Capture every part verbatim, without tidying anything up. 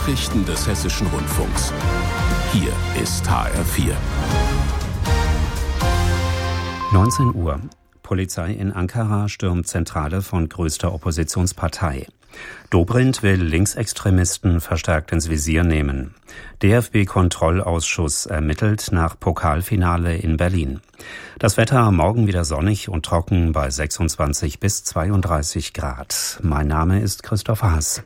Nachrichten des Hessischen Rundfunks. Hier ist H R vier. neunzehn Uhr. Polizei in Ankara stürmt Zentrale von größter Oppositionspartei. Dobrindt will Linksextremisten verstärkt ins Visier nehmen. D F B-Kontrollausschuss ermittelt nach Pokalfinale in Berlin. Das Wetter morgen wieder sonnig und trocken bei sechsundzwanzig bis zweiunddreißig Grad. Mein Name ist Christoph Haas.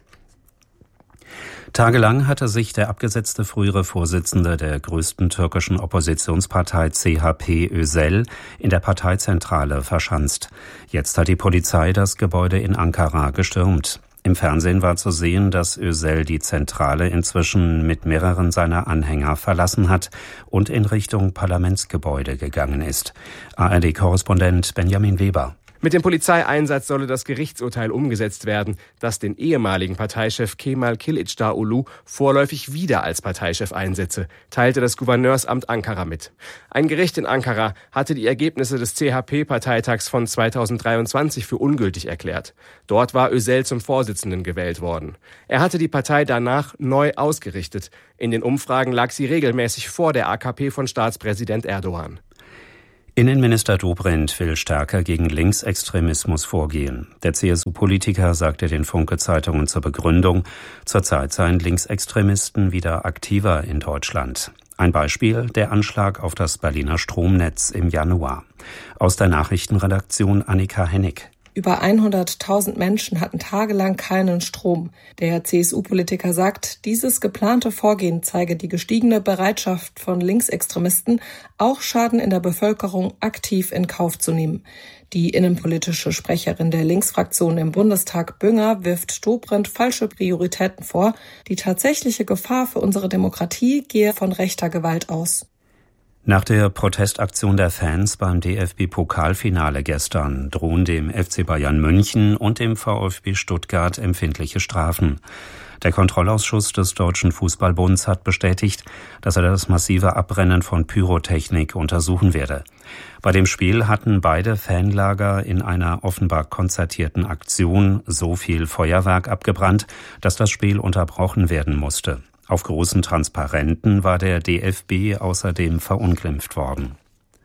Tagelang hatte sich der abgesetzte frühere Vorsitzende der größten türkischen Oppositionspartei C H P Özel in der Parteizentrale verschanzt. Jetzt hat die Polizei das Gebäude in Ankara gestürmt. Im Fernsehen war zu sehen, dass Özel die Zentrale inzwischen mit mehreren seiner Anhänger verlassen hat und in Richtung Parlamentsgebäude gegangen ist. A R D-Korrespondent Benjamin Weber. Mit dem Polizeieinsatz solle das Gerichtsurteil umgesetzt werden, das den ehemaligen Parteichef Kemal Kılıçdaroğlu vorläufig wieder als Parteichef einsetze, teilte das Gouverneursamt Ankara mit. Ein Gericht in Ankara hatte die Ergebnisse des C H P-Parteitags von zweitausenddreiundzwanzig für ungültig erklärt. Dort war Özel zum Vorsitzenden gewählt worden. Er hatte die Partei danach neu ausgerichtet. In den Umfragen lag sie regelmäßig vor der A K P von Staatspräsident Erdogan. Innenminister Dobrindt will stärker gegen Linksextremismus vorgehen. Der C S U-Politiker sagte den Funke-Zeitungen zur Begründung, zurzeit seien Linksextremisten wieder aktiver in Deutschland. Ein Beispiel, der Anschlag auf das Berliner Stromnetz im Januar. Aus der Nachrichtenredaktion Annika Hennig. Über hunderttausend Menschen hatten tagelang keinen Strom. Der C S U-Politiker sagt, dieses geplante Vorgehen zeige die gestiegene Bereitschaft von Linksextremisten, auch Schaden in der Bevölkerung aktiv in Kauf zu nehmen. Die innenpolitische Sprecherin der Linksfraktion im Bundestag, Bünger, wirft Dobrindt falsche Prioritäten vor. Die tatsächliche Gefahr für unsere Demokratie gehe von rechter Gewalt aus. Nach der Protestaktion der Fans beim D F B-Pokalfinale gestern drohen dem F C Bayern München und dem VfB Stuttgart empfindliche Strafen. Der Kontrollausschuss des Deutschen Fußballbunds hat bestätigt, dass er das massive Abrennen von Pyrotechnik untersuchen werde. Bei dem Spiel hatten beide Fanlager in einer offenbar konzertierten Aktion so viel Feuerwerk abgebrannt, dass das Spiel unterbrochen werden musste. Auf großen Transparenten war der D F B außerdem verunglimpft worden.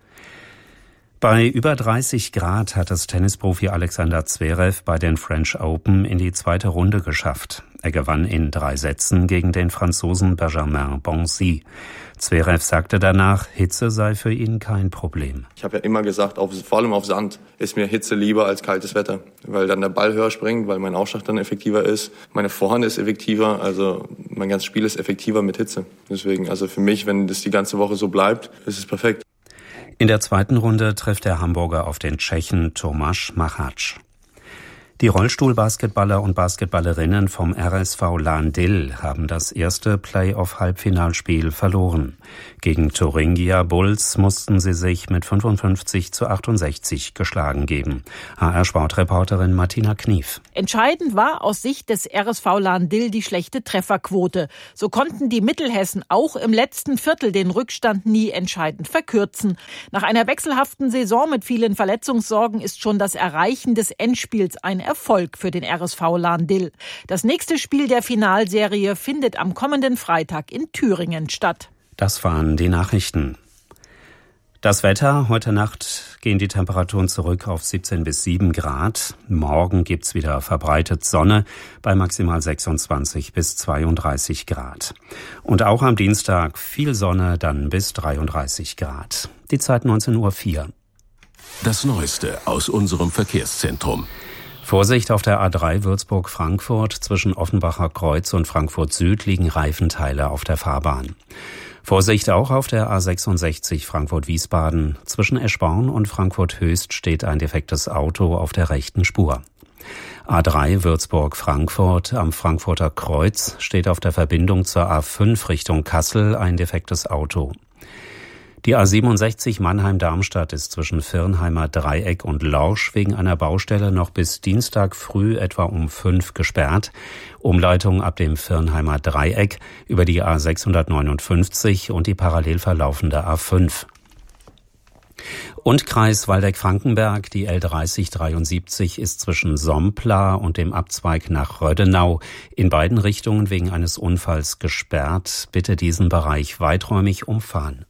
Bei über dreißig Grad hat es Tennisprofi Alexander Zverev bei den French Open in die zweite Runde geschafft. Er gewann in drei Sätzen gegen den Franzosen Benjamin Bonzi. Zverev sagte danach, Hitze sei für ihn kein Problem. Ich habe ja immer gesagt, auf, vor allem auf Sand ist mir Hitze lieber als kaltes Wetter, weil dann der Ball höher springt, weil mein Aufschlag dann effektiver ist, meine Vorhand ist effektiver, also mein ganzes Spiel ist effektiver mit Hitze. Deswegen, also für mich, wenn das die ganze Woche so bleibt, ist es perfekt. In der zweiten Runde trifft der Hamburger auf den Tschechen Tomáš Machač. Die Rollstuhlbasketballer und Basketballerinnen vom R S V Lahn-Dill haben das erste Play-off-Halbfinalspiel verloren. Gegen Thuringia Bulls mussten sie sich mit fünfundfünfzig zu achtundsechzig geschlagen geben. H R-Sportreporterin Martina Knief. Entscheidend war aus Sicht des R S V Lahn-Dill die schlechte Trefferquote. So konnten die Mittelhessen auch im letzten Viertel den Rückstand nie entscheidend verkürzen. Nach einer wechselhaften Saison mit vielen Verletzungssorgen ist schon das Erreichen des Endspiels ein Erfolg für den R S V Lahn-Dill. Das nächste Spiel der Finalserie findet am kommenden Freitag in Thüringen statt. Das waren die Nachrichten. Das Wetter: Heute Nacht gehen die Temperaturen zurück auf siebzehn bis sieben Grad. Morgen gibt's wieder verbreitet Sonne bei maximal sechsundzwanzig bis zweiunddreißig Grad. Und auch am Dienstag viel Sonne, dann bis dreiunddreißig Grad. Die Zeit neunzehn Uhr vier. Das Neueste aus unserem Verkehrszentrum. Vorsicht auf der A drei Würzburg-Frankfurt. Zwischen Offenbacher Kreuz und Frankfurt Süd liegen Reifenteile auf der Fahrbahn. Vorsicht auch auf der A sechsundsechzig Frankfurt-Wiesbaden. Zwischen Eschborn und Frankfurt-Höchst steht ein defektes Auto auf der rechten Spur. A drei Würzburg-Frankfurt am Frankfurter Kreuz steht auf der Verbindung zur A fünf Richtung Kassel ein defektes Auto. Die A siebenundsechzig Mannheim-Darmstadt ist zwischen Virnheimer Dreieck und Lorsch wegen einer Baustelle noch bis Dienstag früh etwa um fünf gesperrt. Umleitung ab dem Virnheimer Dreieck über die A sechshundertneunundfünfzig und die parallel verlaufende A fünf. Und Kreis Waldeck-Frankenberg, die L dreißig dreiundsiebzig ist zwischen Sompla und dem Abzweig nach Rödenau in beiden Richtungen wegen eines Unfalls gesperrt. Bitte diesen Bereich weiträumig umfahren.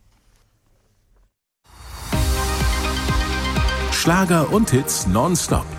Schlager und Hits nonstop